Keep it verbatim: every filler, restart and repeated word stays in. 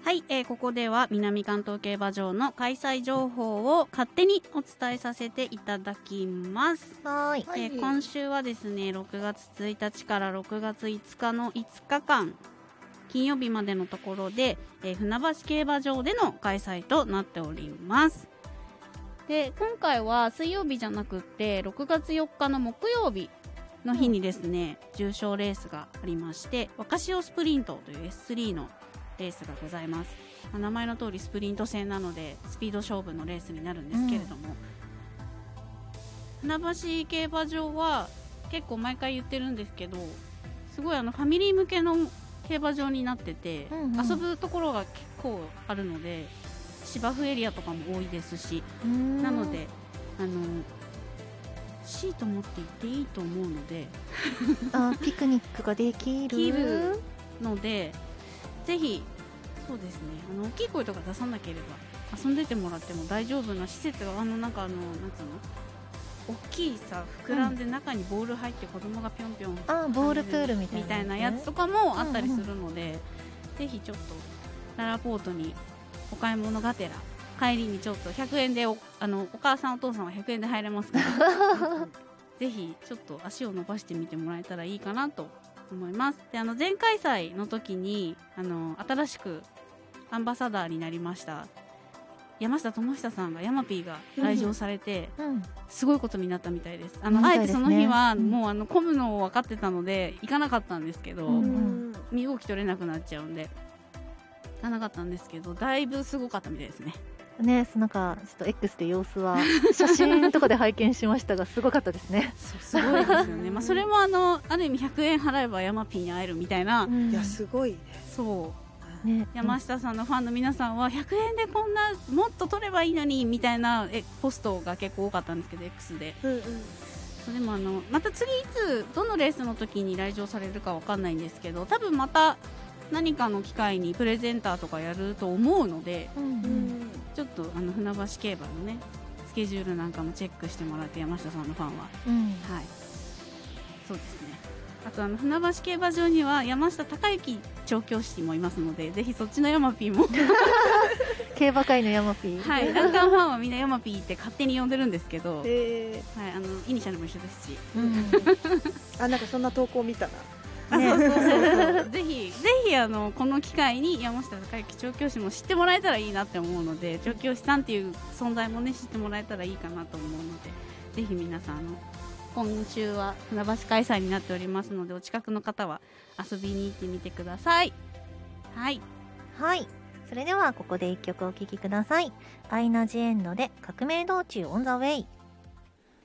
はい、えー、ここでは南関東競馬場の開催情報を勝手にお伝えさせていただきます。 はい、 えー、今週はですねろくがつついたちからろくがついつかのいつかかん金曜日までのところで、えー、船橋競馬場での開催となっております。で今回は水曜日じゃなくってろくがつよっかの木曜日の日にですね、うん、重賞レースがありまして、若潮スプリントという エススリー のレースがございます。名前の通りスプリント戦なのでスピード勝負のレースになるんですけれども、うん、船橋競馬場は結構毎回言ってるんですけど、すごいあのファミリー向けの競馬場になってて、うんうん、遊ぶところが結構あるので芝生エリアとかも多いですし、なのであのシート持って行っていいと思うのであピクニックができるできるので、ぜひそうですね、あの大きい声とか出さなければ遊んでてもらっても大丈夫な施設が、あのなんかあのなんつうの大きいさ膨らんで中にボール入って子供がぴょんぴょん、 あボールプールみたいな、ね、 みたいなやつとかもあったりするので、うんうん、ぜひちょっとララポートにお買い物がてら帰りにちょっとひゃくえんで お, あのお母さんお父さんはひゃくえんで入れますからぜひちょっと足を伸ばしてみてもらえたらいいかなと思います。であの前開催の時にあの新しくアンバサダーになりました山下智久さんがヤマピーが来場されて、うん、すごいことになったみたいです。あの、あえてその日はもうあの混むのを分かってたので行かなかったんですけど、うん、身動き取れなくなっちゃうんで行かなかったんですけど、だいぶすごかったみたいですね。 ね、なんかちょっと X で様子は写真とかで拝見しましたがすごかったですねそうすごいですよねまあそれもあのある意味ひゃくえん払えばヤマピーに会えるみたいな、 うん、いやすごいね。 そうね、山下さんのファンの皆さんはひゃくえんでこんなもっと取ればいいのにみたいなえポストが結構多かったんですけど X で、うんうん、それもあのまた次いつどのレースの時に来場されるかわかんないんですけど、多分また何かの機会にプレゼンターとかやると思うので、うんうん、ちょっとあの船橋競馬のねスケジュールなんかもチェックしてもらって、山下さんのファンは、うん、はい、そうですね。あとあの船橋競馬場には山下孝之調教師もいますので、ぜひそっちのヤマピーも競馬界のヤマピー、 はい、ランカーファンはみんなヤマピーって勝手に呼んでるんですけど、はい、あのイニシャルも一緒ですし、うん、 あなんかそんな投稿見たな。 あそうそうそうそうぜひぜひあのこの機会に山下孝之調教師も知ってもらえたらいいなって思うので、調教師さんっていう存在もね知ってもらえたらいいかなと思うので、ぜひ皆さんあの今週は船橋開催になっておりますので、お近くの方は遊びに行ってみてください。はいはい、それではここで一曲お聴きください。アイナ・ジ・エンドで革命道中オン・ザ・ウェイ。